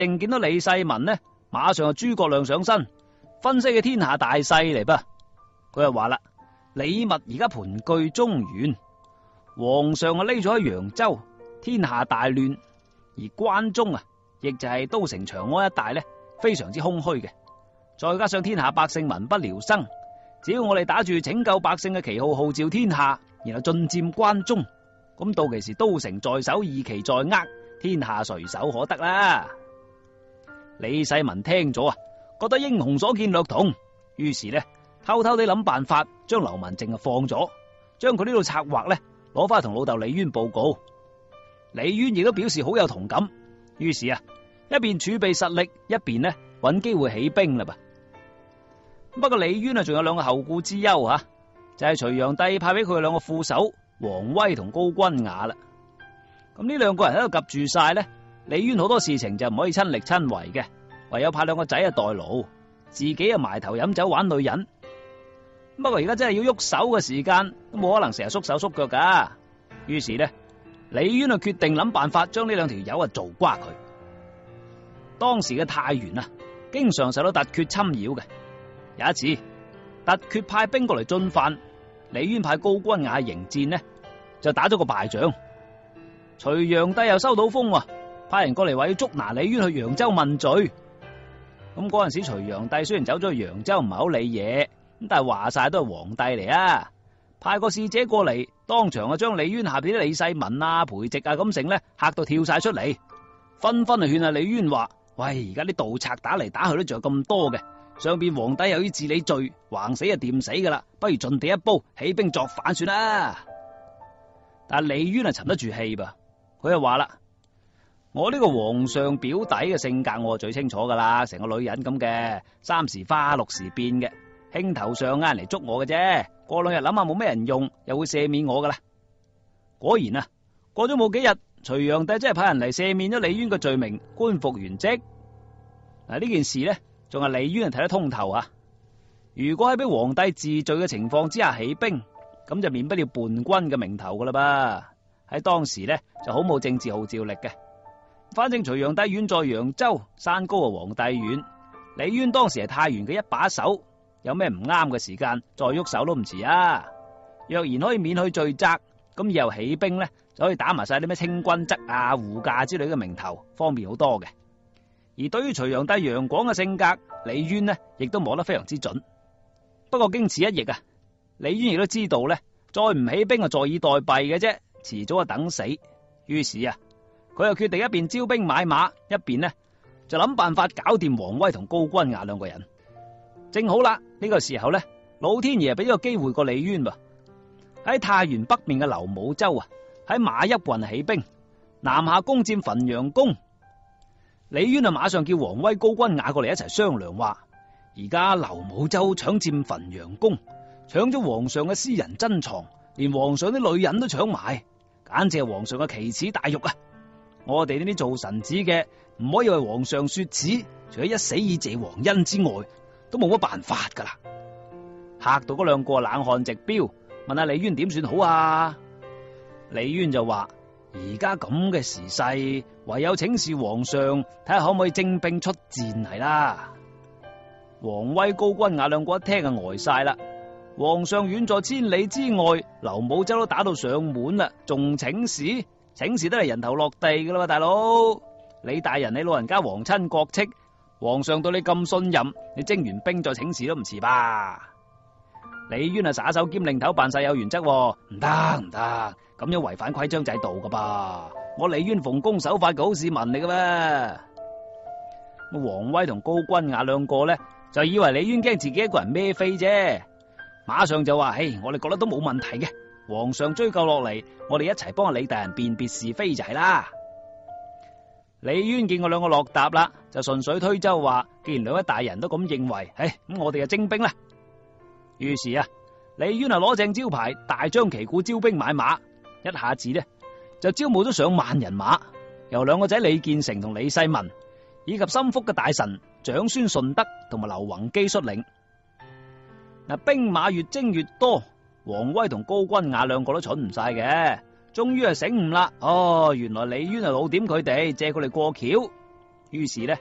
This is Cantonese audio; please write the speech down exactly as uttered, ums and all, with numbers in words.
定見到李世民呢，馬上就諸葛亮上身，分析嘅天下大勢嚟噃。佢就話啦：李密而家盤踞中原，皇上啊匿咗喺揚州，天下大亂，而關中啊，亦就係都城長安一帶呢，非常之空虛嘅。再加上天下百姓民不聊生，只要我哋打住拯救百姓嘅旗號號召天下，然後進佔關中，咁到其時都城在手，義旗在握，天下隨手可得啦。李世民聽咗啊，覺得英雄所見略同，於是呢，偷偷地諗辦法將劉文靜啊放咗，將佢呢度策劃呢攞翻去同老豆李淵報告。李淵亦都表示好有同感，於是啊，一邊儲備實力，一邊呢揾機會起兵啦噃。不過李淵啊，仲有兩個後顧之憂吓，就係、是、隋煬帝派俾佢兩個副手王威同高君雅啦。咁呢兩個人喺度夾住晒呢，李淵好多事情就唔可以親力親為嘅，唯有派兩個仔啊代勞，自己啊埋頭飲酒玩女人。不過而家真係要喐手嘅時間，都冇可能成日縮手縮腳噶。於是呢，李淵啊決定諗辦法將呢兩條友啊做瓜佢。當時嘅太原啊，經常受到突厥侵擾嘅。有一次，突厥派兵過嚟進犯，李淵派高君雅迎戰呢，就打咗個敗仗。隋煬帝又收到風，派人過嚟話要捉拿李淵去揚州問罪。咁嗰陣時，隋煬帝雖然走咗去揚州，唔係好理嘢，咁但係話晒都係皇帝嚟啊，派個使者過嚟，當場啊將李淵下邊啲李世民啊、裴寂啊咁成呢嚇到跳晒出嚟，紛紛啊勸阿李淵話：喂，而家啲盜賊打嚟打去都仲有咁多嘅。上邊皇帝又要治理罪，橫死就掂死噶啦，不如盡地一煲，起兵作反算啦。但係李淵啊沉得住氣噃，佢就話啦：我呢個皇上表弟嘅性格我最清楚噶啦，成個女人咁嘅，三時花六時變嘅，興頭上啱嚟捉我嘅啫，過兩日諗下冇咩人用，又會赦免我噶啦。果然啊，過咗冇幾日，隋煬帝真係派人嚟赦免咗李淵嘅罪名，官復原職。嗱，呢件事呢，仲係李淵人睇得通透啊！如果喺俾皇帝治罪嘅情況之下起兵，咁就免不了叛軍嘅名頭噶啦噃。喺當時呢，就好冇政治號召力嘅。反正隋煬帝遠在揚州，山高啊皇帝遠，李淵當時係太原嘅一把手，有咩唔啱嘅時間再喐手都唔遲啊！若然可以免去罪責，咁以後起兵呢，就可以打埋晒啲咩清君側啊、護駕之類嘅名頭，方便好多嘅。而對於隋煬帝楊廣嘅性格，李淵呢亦都摸得非常之準。不過經此一役啊，李淵亦都知道呢，再唔起兵啊，坐以待斃嘅啫，遲早啊等死。於是啊，佢又決定一邊招兵買馬，一邊呢就諗辦法搞掂王威同高君雅兩個人。正好啦，呢、這個時候呢，老天爺俾咗個機會過李淵噃。喺太原北面嘅劉武州啊，喺馬邑郡起兵，南下攻佔汾陽宮。李淵啊，馬上叫王威、高君雅過嚟一齊商量，話而家劉武州搶佔汾陽宮，搶咗皇上嘅私人珍藏，連皇上啲女人都搶埋，簡直係皇上嘅奇恥大辱啊！我哋呢啲做臣子嘅唔可以為皇上說恥，除咗一死以謝皇恩之外，都冇乜辦法噶啦！嚇到嗰兩個冷汗直飆，問下李淵點算好啊？李淵就話：而家咁嘅時勢，唯有請示皇上，睇下可唔可以徵兵出戰係啦。王威、高君雅兩個一聽就呆晒啦。皇上遠在千里之外，劉武州都打到上門啦，仲請示？請示都係人頭落地噶啦，大佬。李大人，你老人家皇親國戚，皇上對你咁信任，你徵完兵再請示都唔遲吧？李淵啊，耍手兼擰頭，扮晒有原則，唔得唔得，咁樣違反規章制度噶噃。我李淵奉公守法嘅好市民嚟噶咩？王威同高君雅兩個呢，就以為李淵驚自己一個人孭飛啫，馬上就話：嘿，我哋覺得都冇問題嘅。皇上追究落嚟，我哋一齊幫阿李大人辨別是非就係啦。李淵見過兩個落搭啦，就順水推舟話：既然兩位大人都咁認為，唉，咁我哋就徵兵啦。於是啊，李淵啊攞正招牌，大張旗鼓招兵買馬，一下子呢就招募咗上萬人馬，由兩個仔李建成同李世民以及心腹嘅大臣長孫順德同埋劉弘基率領。嗱，兵馬越徵越多，王威同高君雅兩個都蠢唔晒嘅，終於係醒悟啦。哦，原來李淵係老點佢哋，借佢哋過橋。 於是呢，